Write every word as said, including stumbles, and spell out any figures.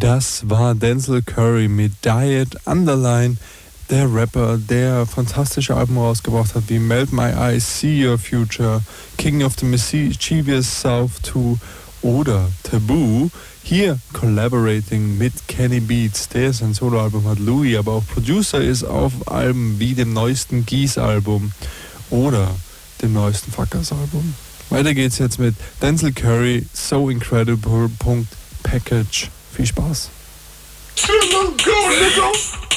Das war Denzel Curry mit Diet Underline, der Rapper, der fantastische Alben rausgebracht hat wie Melt My Eyes, See Your Future, King of the Mischievous South zwei oder Taboo. Hier collaborating mit Kenny Beats, der sein Soloalbum hat, Louis, aber auch Producer ist auf Alben wie dem neuesten Geese-Album oder dem neuesten Fuckers-Album. Weiter geht's jetzt mit Denzel Curry, So Incredible. Package. Viel Spaß. Go, nigga.